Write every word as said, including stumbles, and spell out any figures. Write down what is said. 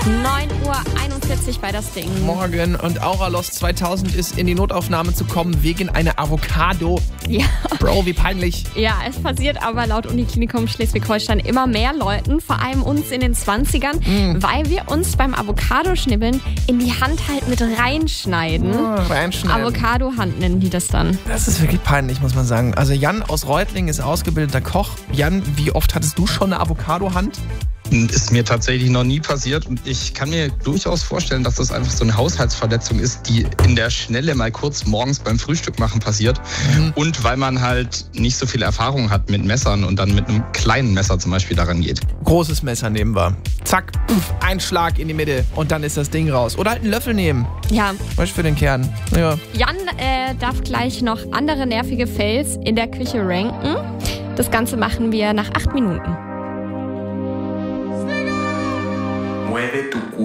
neun Uhr einundvierzig bei das Ding. Morgen und Auralos zweitausend ist in die Notaufnahme zu kommen wegen einer Avocado. Ja. Bro, wie peinlich. Ja, es passiert aber laut Uniklinikum Schleswig-Holstein immer mehr Leuten, vor allem uns in den zwanzigern, Mm. weil wir uns beim Avocado-Schnibbeln in die Hand halt mit reinschneiden. Oh, reinschneiden. Avocado-Hand nennen die das dann. Das ist wirklich peinlich, muss man sagen. Also Jan aus Reutlingen ist ausgebildeter Koch. Jan, wie oft hattest du schon eine Avocado-Hand? Ist mir tatsächlich noch nie passiert und ich kann mir durchaus vorstellen, dass das einfach so eine Haushaltsverletzung ist, die in der Schnelle mal kurz morgens beim Frühstück machen passiert. Mhm. Und weil man halt nicht so viel Erfahrung hat mit Messern und dann mit einem kleinen Messer zum Beispiel daran geht. Großes Messer nehmen wir. Zack, puff, ein Schlag in die Mitte und dann ist das Ding raus. Oder halt einen Löffel nehmen. Ja. Was für den Kern. Ja. Jan äh, darf gleich noch andere nervige Fails in der Küche ranken. Das Ganze machen wir nach acht Minuten. Mueve tu